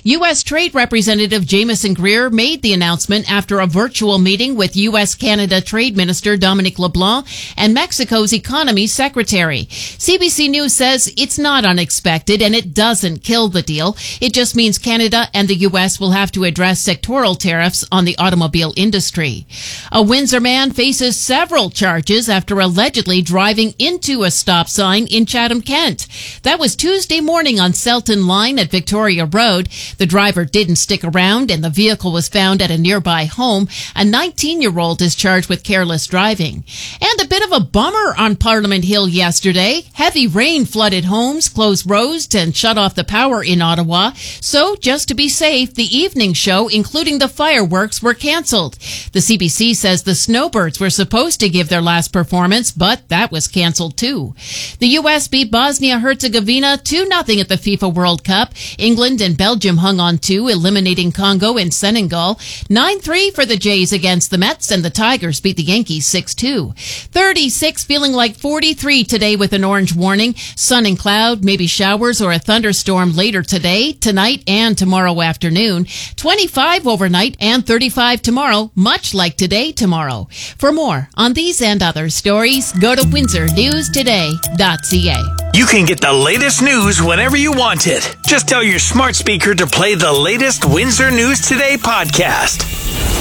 U.S. Trade Representative Jamieson Greer made the announcement after a virtual meeting with U.S.-Canada Trade Minister Dominic LeBlanc and Mexico's Economy Secretary. CBC News says it's not unexpected and it doesn't kill the deal. It just means Canada and the U.S. will have to address sectoral tariffs on the automobile industry. A Windsor man faces several charges after allegedly driving into a stop sign in Chatham, Kent. That was Tuesday morning on Selton Line at Victoria Road. The driver didn't stick around and the vehicle was found at a nearby home. A 19-year-old is charged with careless driving. And a bit of a bummer on Parliament Hill yesterday. Heavy rain flooded homes, closed roads, and shut off the power in Ottawa. So, just to be safe, the evening show, including the fireworks, were cancelled. The CBC says the Snowbirds were supposed to give their last performance, but that was cancelled too. The U.S. beat Bosnia-Herzegovina 2-0 at the FIFA World Cup. England and Belgium hung on 2, eliminating Congo and Senegal. 9-3 for the Jays against the Mets, and the Tigers beat the Yankees 6-2. 36, feeling like 43 today with an orange warning. Sun and cloud, maybe showers or a thunderstorm later today, tonight, and tomorrow afternoon. 25 overnight and 35 tomorrow, much like today tomorrow. For more on these and other stories, go to windsornewstoday.ca. You can get the latest news whenever you want it. Just tell your smart speaker to play the latest Windsor News Today podcast.